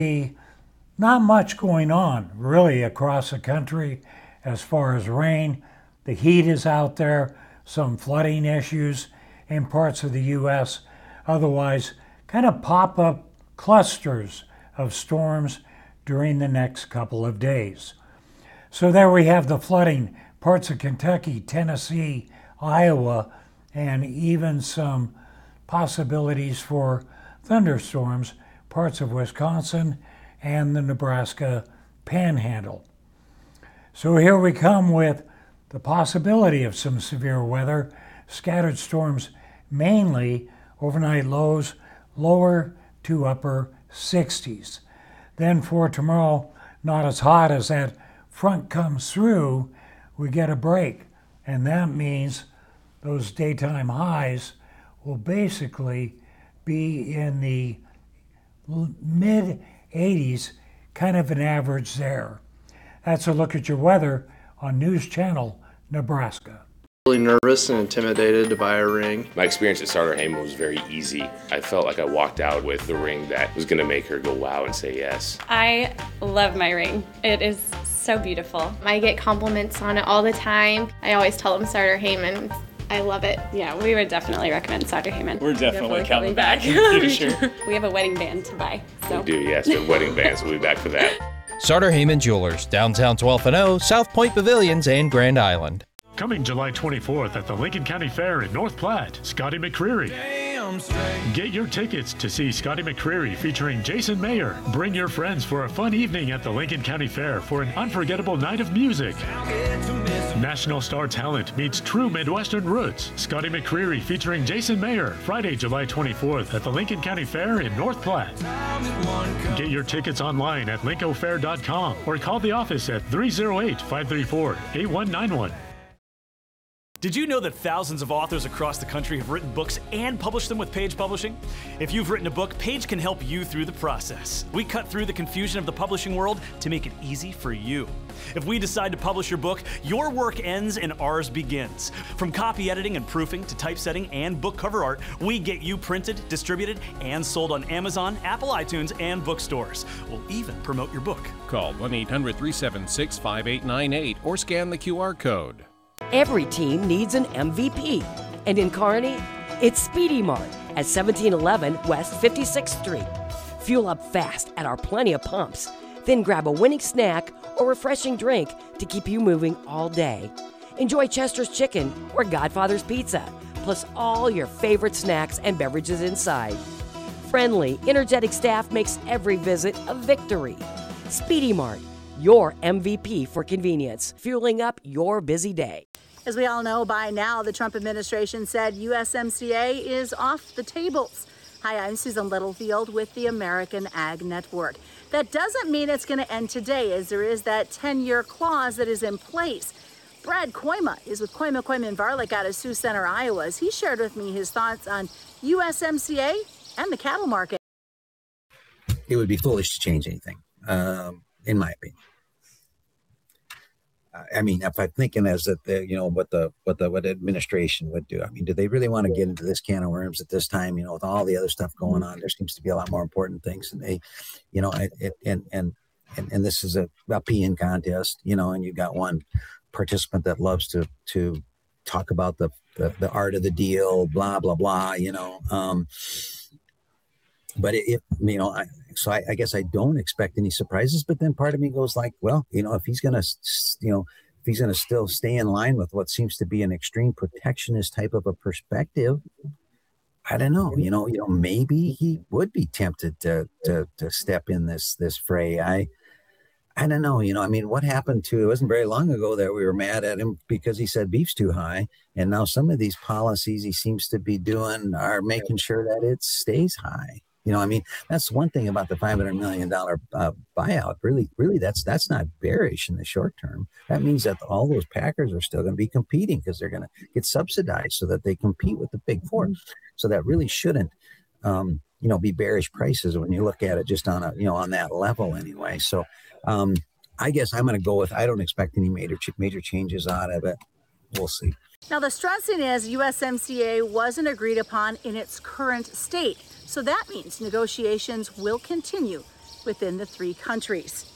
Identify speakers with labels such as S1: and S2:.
S1: Not much going on really across the country as far as rain. The heat is out there, some flooding issues in parts of the U.S. Otherwise, kind of pop up clusters of storms during the next couple of days. So there we have the flooding, parts of Kentucky, Tennessee, Iowa, and even some possibilities for thunderstorms, parts of Wisconsin and the Nebraska Panhandle. So here we come with the possibility of some severe weather, scattered storms mainly, overnight lows lower to upper 60s. Then for tomorrow, not as hot as that front comes through, we get a break. And that means those daytime highs will basically be in the mid 80s, kind of an average there. That's a look at your weather on News Channel, Nebraska.
S2: Really nervous and intimidated to buy a ring.
S3: My experience at Starter Heyman was very easy. I felt like I walked out with the ring that was going to make her go wow and say yes.
S4: I love my ring. It is so beautiful.
S5: I get compliments on it all the time. I always tell them Starter Heyman. I love it.
S4: Yeah, we would definitely recommend Starter Heyman.
S6: We're definitely coming back in the future.
S4: We have a wedding band to buy. So.
S3: We do, yes, the wedding bands. We'll be back for that.
S7: Starter Heyman Jewelers, downtown 12th and O, South Point Pavilions, and Grand Island.
S8: Coming July 24th at the Lincoln County Fair in North Platte, Scotty McCreery. Get your tickets to see Scotty McCreery featuring Jason Mayer. Bring your friends for a fun evening at the Lincoln County Fair for an unforgettable night of music. National star talent meets true Midwestern roots. Scotty McCreery featuring Jason Mayer, Friday, July 24th at the Lincoln County Fair in North Platte. Get your tickets online at lincofair.com or call the office at 308-534-8191.
S6: Did you know that thousands of authors across the country have written books and published them with Page Publishing? If you've written a book, Page can help you through the process. We cut through the confusion of the publishing world to make it easy for you. If we decide to publish your book, your work ends and ours begins. From copy editing and proofing to typesetting and book cover art, we get you printed, distributed, and sold on Amazon, Apple iTunes, and bookstores. We'll even promote your book.
S9: Call 1-800-376-5898 or scan the QR code.
S10: Every team needs an MVP, and in Kearney, it's Speedy Mart at 1711 West 56th Street. Fuel up fast at our Plenty of Pumps, then grab a winning snack or refreshing drink to keep you moving all day. Enjoy Chester's Chicken or Godfather's Pizza, plus all your favorite snacks and beverages inside. Friendly, energetic staff makes every visit a victory. Speedy Mart, your MVP for convenience, fueling up your busy day.
S11: As we all know by now, the Trump administration said USMCA is off the tables. Hi, I'm Susan Littlefield with the American Ag Network. That doesn't mean it's going to end today, as there is that 10-year clause that is in place. Brad Koima is with Koima & Varlick out of Sioux Center, Iowa. He shared with me his thoughts on USMCA and the cattle market.
S12: It would be foolish to change anything, in my opinion. I mean, if I'm thinking as that, what the administration would do. I mean, do they really want to get into this can of worms at this time? You know, with all the other stuff going on, there seems to be a lot more important things. And they, and this is a peeing contest, and you got one participant that loves to talk about the art of the deal, blah blah blah. But so I guess I don't expect any surprises, but then part of me goes like, well, if he's going to, if he's going to still stay in line with what seems to be an extreme protectionist type of a perspective, I don't know, maybe he would be tempted to step in this fray. I don't know, I mean, what happened to, it wasn't very long ago that we were mad at him because he said beef's too high. And now some of these policies he seems to be doing are making sure that it stays high. I mean, that's one thing about the $500 million buyout. Really, that's not bearish in the short term. That means that all those packers are still going to be competing because they're going to get subsidized so that they compete with the big four. So that really shouldn't, be bearish prices when you look at it just on on that level anyway. So I guess I'm going to go with, I don't expect any major changes out of it. We'll see.
S11: Now, the stressing is USMCA wasn't agreed upon in its current state. So that means negotiations will continue within the three countries.